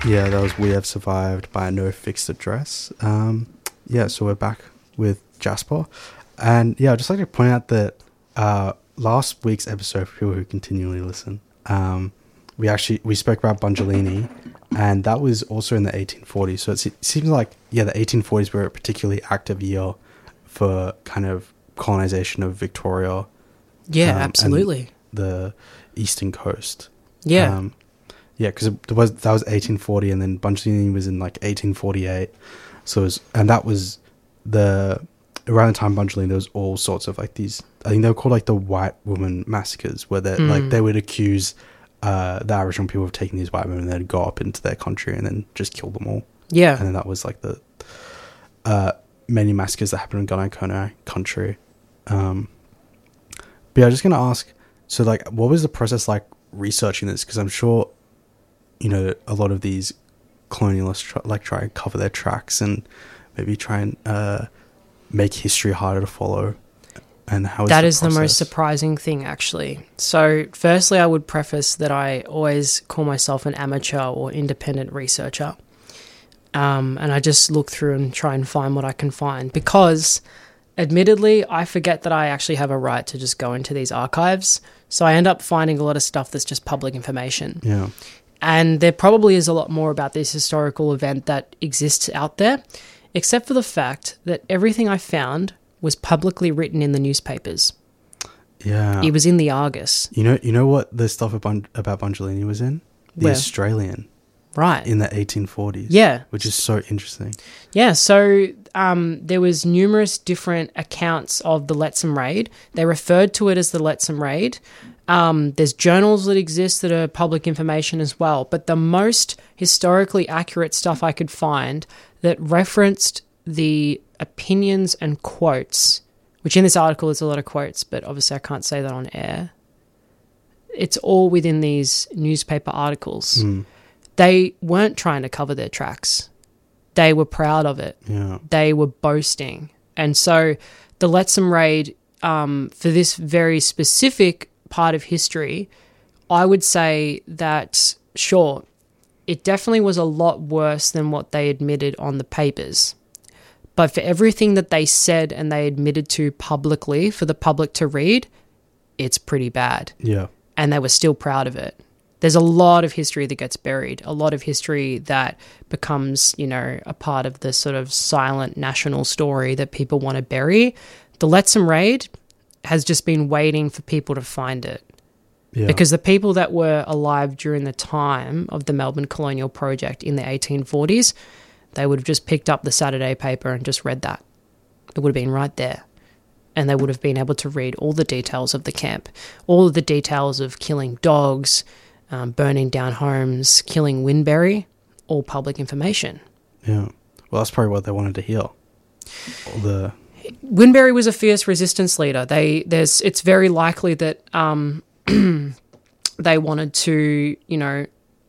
Yeah, that was We Have Survived by No Fixed Address. Yeah, so we're back with Jasper. And yeah, I'd just like to point out that last week's episode, for people who continually listen, we spoke about Bungelini, and that was also in the 1840s. So it seems like, yeah, the 1840s were a particularly active year for kind of colonization of Victoria. Yeah, absolutely. The eastern coast. Yeah. Yeah, because that was 1840, and then Bungelini was in like 1848. So that was around the time Bungelini, there was all sorts of like these. I think they were called like the White Woman Massacres, where they would accuse the Aboriginal people of taking these white women, and they'd go up into their country and then just kill them all. Yeah, and then that was like the many massacres that happened in Gunai country. But yeah, I'm just gonna ask. So like, what was the process like researching this? Because I'm sure, you know, a lot of these colonialists try and cover their tracks and maybe try and make history harder to follow. And how that is the most surprising thing, actually. So firstly, I would preface that I always call myself an amateur or independent researcher. And I just look through and try and find what I can find, because admittedly, I forget that I actually have a right to just go into these archives. So I end up finding a lot of stuff that's just public information. Yeah. And there probably is a lot more about this historical event that exists out there, except for the fact that everything I found was publicly written in the newspapers. Yeah. It was in the Argus. You know what the stuff about Bungelini was in? The Australian. Right. In the 1840s. Yeah. Which is so interesting. Yeah, so there was numerous different accounts of the Lettsome Raid. They referred to it as the Lettsome Raid. There's journals that exist that are public information as well. But the most historically accurate stuff I could find that referenced the opinions and quotes, which in this article is a lot of quotes, but obviously I can't say that on air. It's all within these newspaper articles. They weren't trying to cover their tracks. They were proud of it. Yeah. They were boasting. And so the Lettsome Raid, for this very specific part of history, I would say that, sure, it definitely was a lot worse than what they admitted on the papers. But for everything that they said and they admitted to publicly for the public to read, it's pretty bad. Yeah. And they were still proud of it. There's a lot of history that gets buried, a lot of history that becomes, you know, a part of the sort of silent national story that people want to bury. The Lettsome Raid has just been waiting for people to find it. Yeah. Because the people that were alive during the time of the Melbourne Colonial Project in the 1840s, they would have just picked up the Saturday paper and just read that. It would have been right there. And they would have been able to read all the details of the camp, all of the details of killing dogs, burning down homes, killing Winberry, all public information. Yeah. Well, that's probably what they wanted to hear. Winberry was a fierce resistance leader. It's very likely that they wanted to, you know,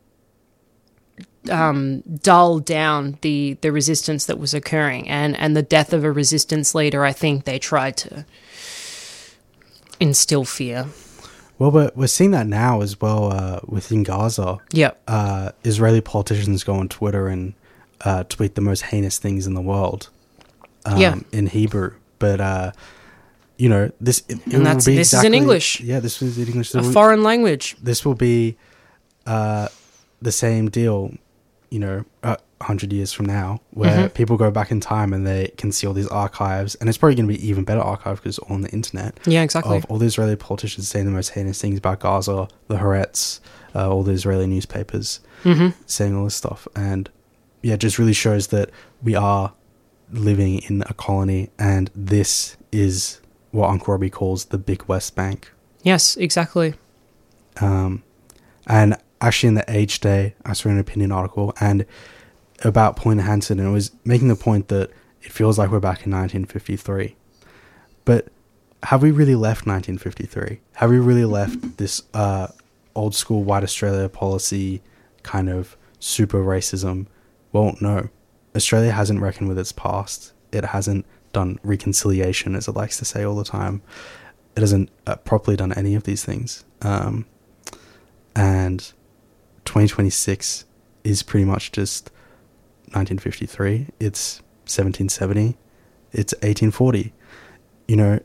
dull down the resistance that was occurring, and the death of a resistance leader, I think they tried to instill fear. Well, but we're seeing that now as well within Gaza. Yep. Israeli politicians go on Twitter and tweet the most heinous things in the world in Hebrew. But, you know, this is in English. Yeah, this was in English. A foreign language. This will be the same deal, you know, 100 years from now, where people go back in time and they can see all these archives, and it's probably going to be even better archive because it's all on the internet. Yeah, exactly. Of all the Israeli politicians saying the most heinous things about Gaza, the Haaretz, all the Israeli newspapers saying all this stuff. And yeah, it just really shows that we are living in a colony, and this is what Uncle Robbie calls the Big West Bank. Yes, exactly. And actually in the Age Day, I saw an opinion article and about Point Hanson, and it was making the point that it feels like we're back in 1953. But have we really left 1953? Have we really left this old school white Australia policy kind of super racism? Well, no. Australia hasn't reckoned with its past. It hasn't done reconciliation, as it likes to say all the time. It hasn't properly done any of these things. And 2026 is pretty much just 1953. It's 1770. It's 1840. You know,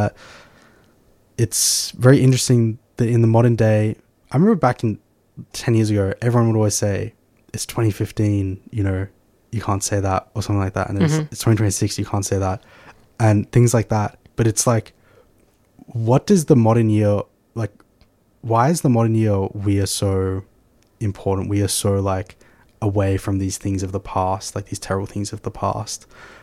it's very interesting that in the modern day, I remember back in 10 years ago, everyone would always say, it's 2015, you know, you can't say that, or something like that. And it's 2026, you can't say that, and things like that. But it's like, what does the modern year, like, why is the modern year we are so important? We are so, like, away from these things of the past, like these terrible things of the past.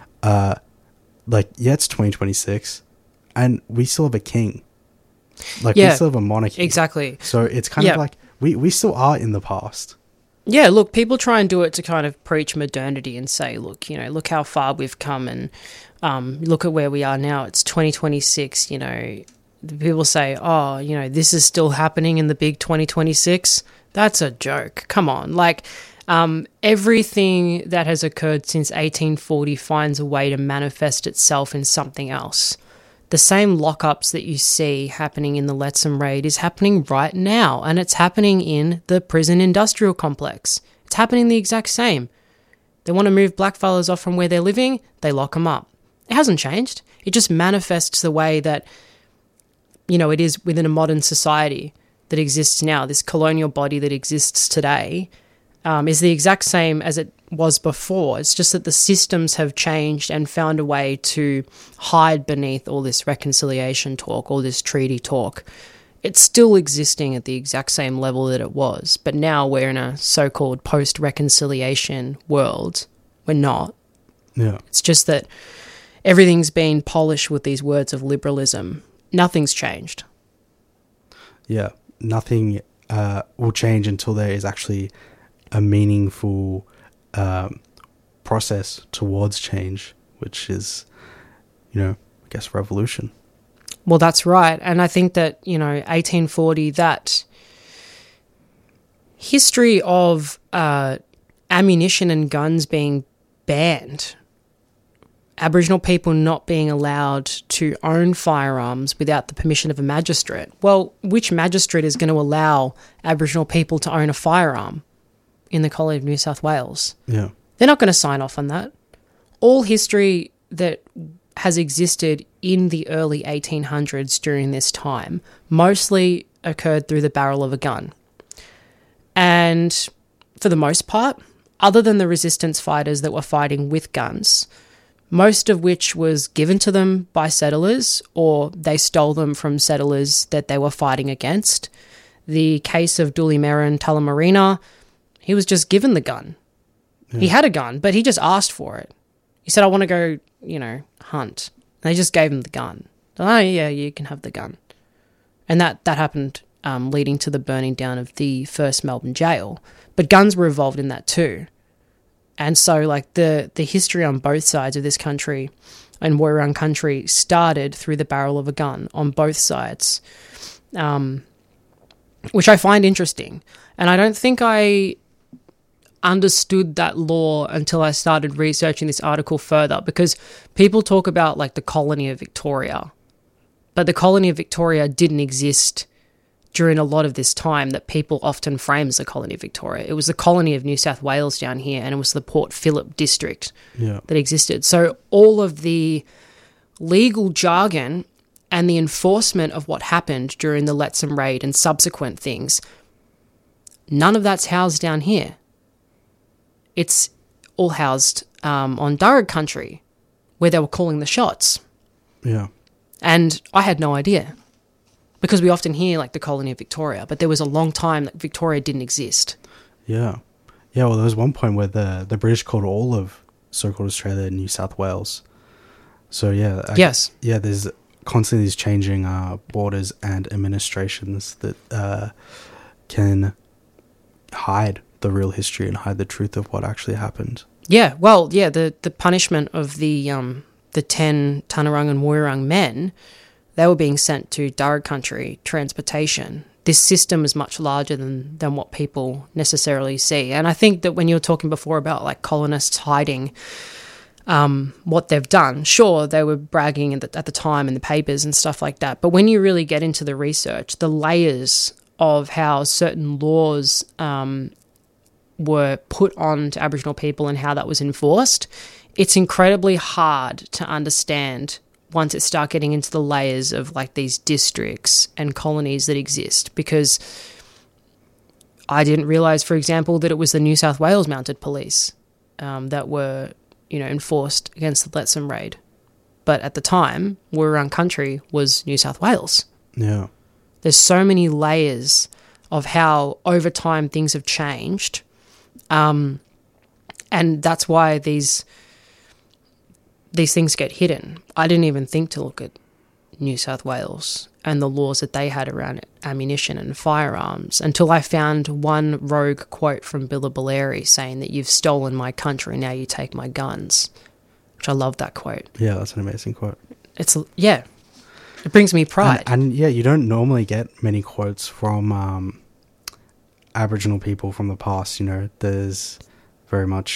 Like, yeah, it's 2026, and we still have a king. Like, we still have a monarchy. Exactly. So it's kind of like, we still are in the past. Yeah, look, people try and do it to kind of preach modernity and say, look, you know, look how far we've come, and look at where we are now. It's 2026, you know. People say, oh, you know, this is still happening in the big 2026. That's a joke. Come on. Like, everything that has occurred since 1840 finds a way to manifest itself in something else. The same lockups that you see happening in the Lettsome Raid is happening right now, and it's happening in the prison industrial complex. It's happening the exact same. They want to move blackfellas off from where they're living, they lock them up. It hasn't changed. It just manifests the way that, you know, it is within a modern society that exists now. This colonial body that exists today is the exact same as it was before. It's just that the systems have changed and found a way to hide beneath all this reconciliation talk, all this treaty talk. It's still existing at the exact same level that it was, but now we're in a so-called post-reconciliation world. We're not. Yeah. It's just that everything's been polished with these words of liberalism. Nothing's changed. Yeah. Nothing will change until there is actually a meaningful process towards change, which is, you know, I guess revolution. Well, that's right. And I think that, you know, 1840, that history of ammunition and guns being banned, Aboriginal people not being allowed to own firearms without the permission of a magistrate. Well, which magistrate is going to allow Aboriginal people to own a firearm in the colony of New South Wales? Yeah. They're not going to sign off on that. All history that has existed in the early 1800s during this time mostly occurred through the barrel of a gun. And for the most part, other than the resistance fighters that were fighting with guns, most of which was given to them by settlers, or they stole them from settlers that they were fighting against. The case of Dooley Merrin Tullamarina, he was just given the gun. Yeah. He had a gun, but he just asked for it. He said, I want to go, you know, hunt. And they just gave him the gun. Oh, yeah, you can have the gun. And that happened, leading to the burning down of the first Melbourne jail. But guns were involved in that too. And so, like, the history on both sides of this country and Woiwurrung country started through the barrel of a gun on both sides, which I find interesting. And I don't think I understood that law until I started researching this article further, because people talk about, like, the colony of Victoria. But the colony of Victoria didn't exist during a lot of this time that people often frame as the colony of Victoria. It was the colony of New South Wales down here, and it was the Port Phillip district that existed. So all of the legal jargon and the enforcement of what happened during the Lettsome Raid and subsequent things, none of that's housed down here. It's all housed on Darug country, where they were calling the shots. Yeah. And I had no idea, because we often hear, like, the colony of Victoria, but there was a long time that Victoria didn't exist. Yeah. Yeah, well, there was one point where the British called all of so-called Australia New South Wales. So, yeah. Yes. Yeah, there's constantly these changing borders and administrations that can hide the real history and hide the truth of what actually happened. Yeah, well, yeah, the punishment of the 10 Tanarung and Woiwurrung men, they were being sent to Darug country, transportation. This system is much larger than what people necessarily see. And I think that when you were talking before about, like, colonists hiding what they've done, sure, they were bragging at the time in the papers and stuff like that. But when you really get into the research, the layers of how certain laws were put on to Aboriginal people and how that was enforced, it's incredibly hard to understand once it start getting into the layers of like these districts and colonies that exist, because I didn't realise, for example, that it was the New South Wales Mounted Police that were, enforced against the Lettsome Raid. But at the time, Wurrung Country was New South Wales. Yeah. There's so many layers of how over time things have changed. And that's why these things get hidden. I didn't even think to look at New South Wales and the laws that they had around ammunition and firearms until I found one rogue quote from Billabulary saying that you've stolen my country, now you take my guns. Which I love that quote. Yeah, that's an amazing quote. It brings me pride. And yeah, you don't normally get many quotes from Aboriginal people from the past. There's very much